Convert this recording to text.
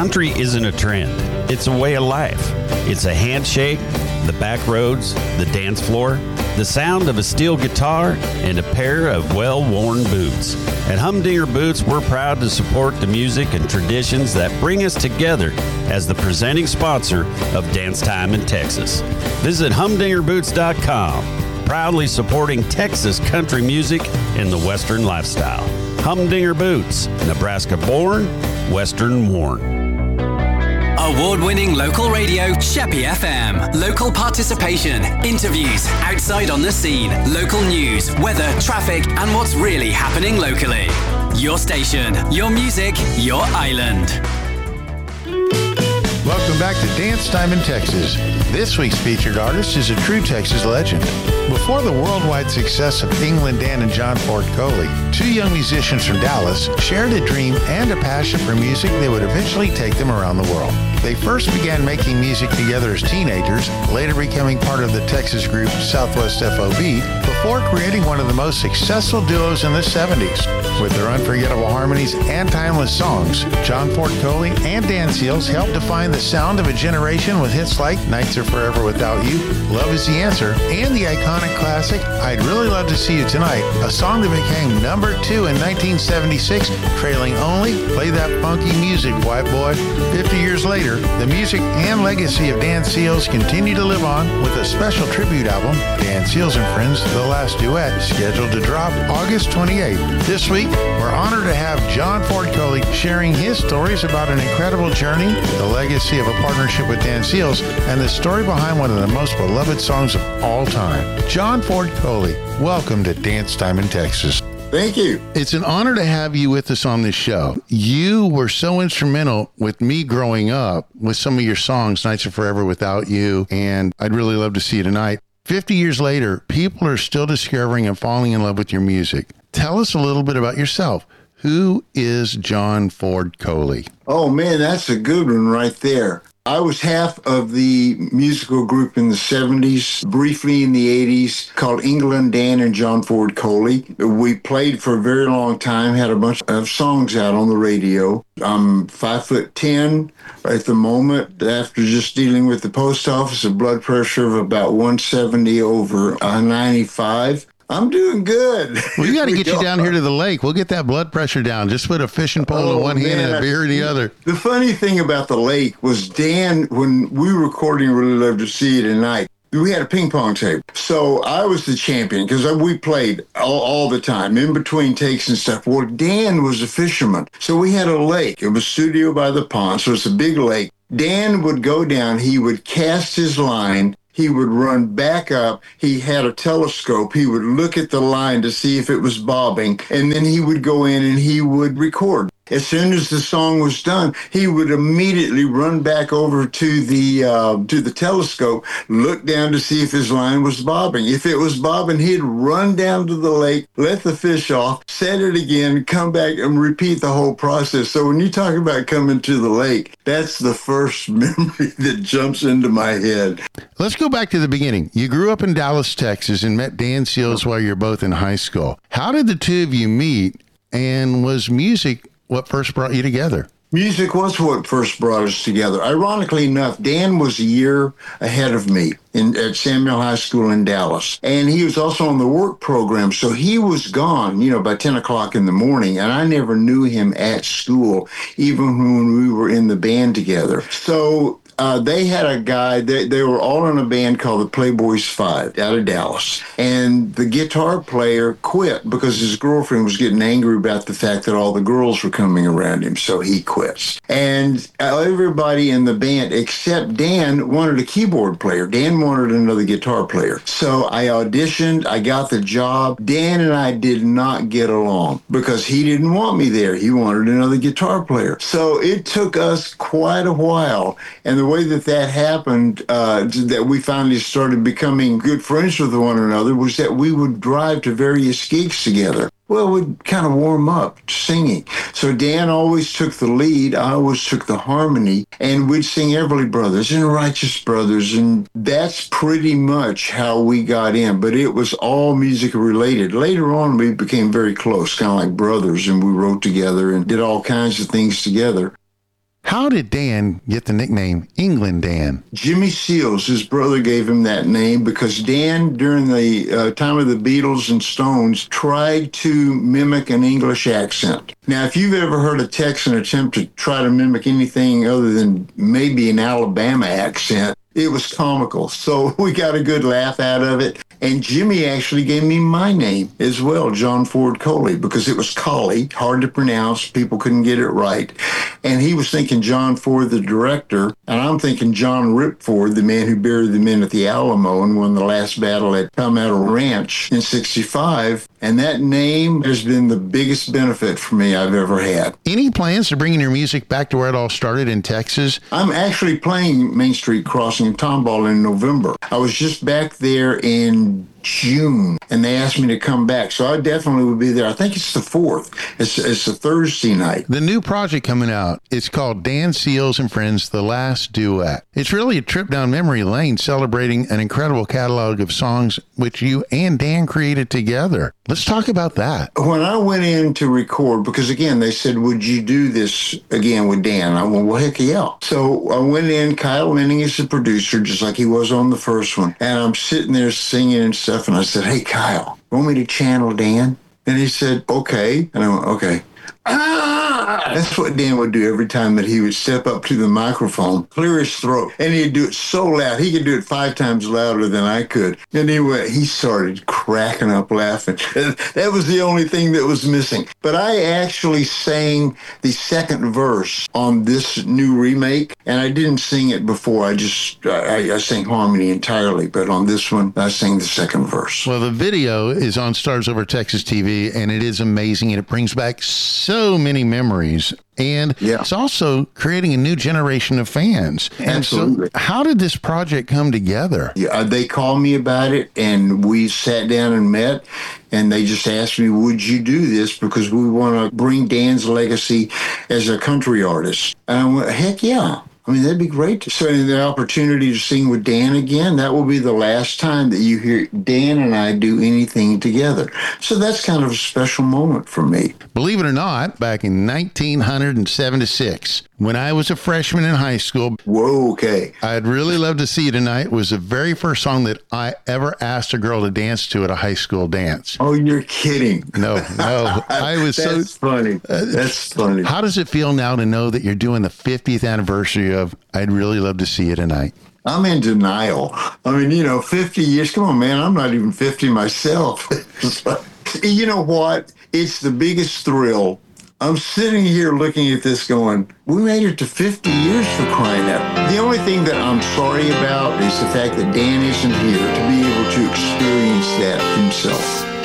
Country isn't a trend. It's a way of life. It's a handshake, the back roads, the dance floor, the sound of a steel guitar, and a pair of well-worn boots. At Humdinger Boots, we're proud to support the music and traditions that bring us together as the presenting sponsor of Dance Time in Texas. Visit humdingerboots.com, proudly supporting Texas country music and the Western lifestyle. Humdinger Boots, Nebraska born, Western worn. Award-winning local radio, Sheppy FM. Local participation, interviews, outside on the scene, local news, weather, traffic, and what's really happening locally. Your station, your music, your island. Welcome back to Dance Time in Texas. This week's featured artist is a true Texas legend. Before the worldwide success of England Dan and John Ford Coley, two young musicians from Dallas shared a dream and a passion for music that would eventually take them around the world. They first began making music together as teenagers, later becoming part of the Texas group Southwest FOB, before creating one of the most successful duos in the 70s. With their unforgettable harmonies and timeless songs, John Ford Coley and Dan Seals helped define the sound of a generation with hits like Nights Are Forever Without You, Love Is the Answer, and the iconic classic I'd Really Love to See You Tonight, a song that became number 2 in 1976, trailing only Play That Funky Music, White Boy. 50 years later, the music and legacy of Dan Seals continue to live on with a special tribute album, Dan Seals and Friends, The Last Duet, scheduled to drop August 28th. This week, we're honored to have John Ford Coley sharing his stories about an incredible journey, the legacy of a partnership with Dan Seals, and the story behind one of the most beloved songs of all time. John Ford Coley, welcome to Dance Time in Texas. Thank you. It's an honor to have you with us on this show. You were so instrumental with me growing up with some of your songs, Nights Are Forever Without You, and I'd Really Love to See You Tonight. 50 years later, people are still discovering and falling in love with your music. Tell us a little bit about yourself. Who is John Ford Coley? Oh, man, that's a good one right there. I was half of the musical group in the 70s, briefly in the 80s, called England Dan and John Ford Coley. We played for a very long time, had a bunch of songs out on the radio. I'm 5'10" at the moment, after just dealing with the post office, a blood pressure of about 170 over 95. I'm doing good. Well, you got to get you down here to the lake. We'll get that blood pressure down. Just put a fishing pole in one hand and a beer in the other. The funny thing about the lake was Dan, when we were recording Really Love to See You Tonight, we had a ping pong table. So I was the champion because we played all the time, in between takes and stuff. Well, Dan was a fisherman. So we had a lake. It was Studio by the Pond, so it's a big lake. Dan would go down. He would cast his line. He would run back up. He had a telescope. He would look at the line to see if it was bobbing, and then he would go in and he would record. As soon as the song was done, he would immediately run back over to the telescope, look down to see if his line was bobbing. If it was bobbing, he'd run down to the lake, let the fish off, set it again, come back and repeat the whole process. So when you talk about coming to the lake, that's the first memory that jumps into my head. Let's go back to the beginning. You grew up in Dallas, Texas, and met Dan Seals while you're both in high school. How did the two of you meet, and was music what first brought you together? Music was what first brought us together. Ironically enough, Dan was a year ahead of me at Samuel High School in Dallas. And he was also on the work program. So he was gone, by 10 o'clock in the morning. And I never knew him at school, even when we were in the band together. So they had a guy, they were all in a band called the Playboys 5 out of Dallas. And the guitar player quit because his girlfriend was getting angry about the fact that all the girls were coming around him. So he quits. And everybody in the band except Dan wanted a keyboard player. Dan wanted another guitar player. So I auditioned. I got the job. Dan and I did not get along because he didn't want me there. He wanted another guitar player. So it took us quite a while. And the way that happened, that we finally started becoming good friends with one another, was that we would drive to various gigs together. Well, we'd kind of warm up singing. So Dan always took the lead, I always took the harmony, and we'd sing Everly Brothers and Righteous Brothers, and that's pretty much how we got in. But it was all music related. Later on, we became very close, kind of like brothers, and we wrote together and did all kinds of things together. How did Dan get the nickname England Dan? Jimmy Seals, his brother, gave him that name because Dan, during the time of the Beatles and Stones, tried to mimic an English accent. Now, if you've ever heard a Texan attempt to try to mimic anything other than maybe an Alabama accent, it was comical. So we got a good laugh out of it. And Jimmy actually gave me my name as well, John Ford Coley, because it was Coley, hard to pronounce. People couldn't get it right. And he was thinking John Ford, the director, and I'm thinking John Rip Ford, the man who buried the men at the Alamo and won the last battle at Palmetto Ranch in 65. And that name has been the biggest benefit for me I've ever had. Any plans to bringing your music back to where it all started in Texas? I'm actually playing Main Street Crossing in Tomball in November. I was just back there in June, and they asked me to come back, so I definitely will be there. I think it's the 4th. It's a Thursday night. The new project coming out, it's called Dan Seals and Friends, The Last Duet. It's really a trip down memory lane, celebrating an incredible catalog of songs which you and Dan created together. Let's talk about that. When I went in to record, because again, they said, would you do this again with Dan? I went, well, heck yeah. So I went in, Kyle Lenning is the producer, just like he was on the first one, and I'm sitting there singing and stuff, and I said, hey, Kyle, want me to channel Dan? And he said, okay. And I went, okay. That's what Dan would do every time that he would step up to the microphone, clear his throat, and he'd do it so loud. He could do it 5 times louder than I could. And he started cracking up laughing. That was the only thing that was missing. But I actually sang the second verse on this new remake, and I didn't sing it before. I sang harmony entirely. But on this one, I sang the second verse. Well, the video is on Stars Over Texas TV, and it is amazing, and it brings back so many memories. And it's also creating a new generation of fans. And absolutely. So how did this project come together? Yeah, they called me about it, and we sat down and met, and they just asked me, would you do this? Because we want to bring Dan's legacy as a country artist. And I went, heck yeah. I mean, that'd be great. So the opportunity to sing with Dan again, that will be the last time that you hear Dan and I do anything together. So that's kind of a special moment for me. Believe it or not, back in 1976, when I was a freshman in high school, whoa, okay, I'd Really Love to See You Tonight was the very first song that I ever asked a girl to dance to at a high school dance. Oh, you're kidding. No. I was That's funny. That's funny. How does it feel now to know that you're doing the 50th anniversary of I'd Really Love to See You Tonight? I'm in denial. I mean, 50 years. Come on, man. I'm not even 50 myself. You know what? It's the biggest thrill. I'm sitting here looking at this going, we made it to 50 years for crying out. The only thing that I'm sorry about is the fact that Dan isn't here to be able to experience that himself.